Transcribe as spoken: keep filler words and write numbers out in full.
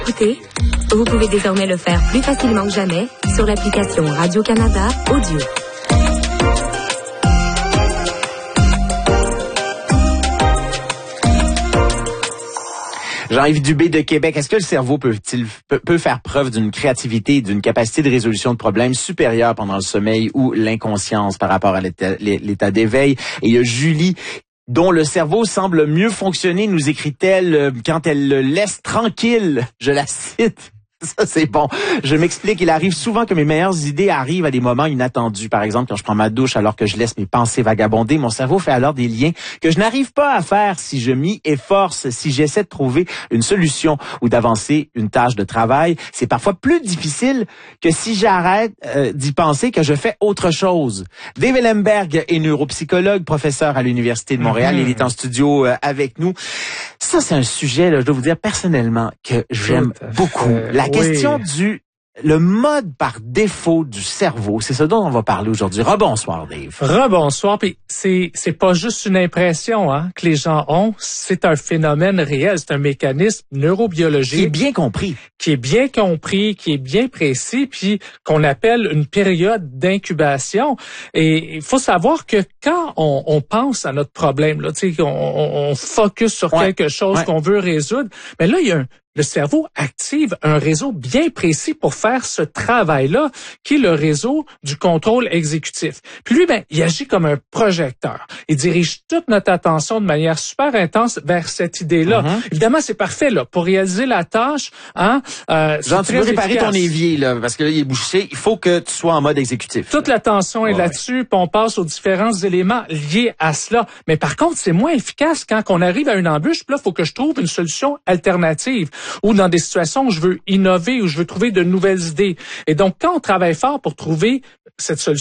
Écoutez, vous pouvez désormais le faire plus facilement que jamais sur l'application Radio-Canada Audio. Jean-Yves Dubé de Québec, est-ce que le cerveau peut-il peut, peut faire preuve d'une créativité et d'une capacité de résolution de problèmes supérieure pendant le sommeil ou l'inconscience par rapport à l'état, l'état d'éveil? Et il y a Julie, dont le cerveau semble mieux fonctionner, nous écrit-elle, quand elle le laisse tranquille. Je la cite. Ça, c'est bon. Je m'explique. Il arrive souvent que mes meilleures idées arrivent à des moments inattendus. Par exemple, quand je prends ma douche alors que je laisse mes pensées vagabonder, mon cerveau fait alors des liens que je n'arrive pas à faire si je m'y efforce, si j'essaie de trouver une solution ou d'avancer une tâche de travail. C'est parfois plus difficile que si j'arrête euh, d'y penser que je fais autre chose. Dave Ellenberg est neuropsychologue, professeur à l'Université de Montréal. Mm-hmm. Il est en studio euh, avec nous. Ça, c'est un sujet, là, je dois vous dire personnellement, que j'aime beaucoup. La oui. question du le mode par défaut du cerveau, c'est ce dont on va parler aujourd'hui. Rebonsoir, Dave. Rebonsoir. Puis c'est c'est pas juste une impression hein, que les gens ont, c'est un phénomène réel, c'est un mécanisme neurobiologique qui est bien compris, qui est bien compris, qui est bien précis, puis qu'on appelle une période d'incubation. Et il faut savoir que quand on, on pense à notre problème, là, tu sais, on, on focus sur ouais. quelque chose ouais. qu'on veut résoudre, mais là il y a un Le cerveau active un réseau bien précis pour faire ce travail-là, qui est le réseau du contrôle exécutif. Puis lui, ben, il agit comme un projecteur. Il dirige toute notre attention de manière super intense vers cette idée-là. Mm-hmm. Évidemment, c'est parfait là pour réaliser la tâche. Hein, euh, Genre, tu veux réparer ton évier là, parce que là, il est bouché. Il faut que tu sois en mode exécutif. Toute l'attention est ouais. là-dessus, puis on passe aux différents éléments liés à cela. Mais par contre, c'est moins efficace quand on arrive à une embûche. Puis là, il faut que je trouve une solution alternative. Ou dans des situations où je veux innover, où je veux trouver de nouvelles idées. Et donc, quand on travaille fort pour trouver cette solution,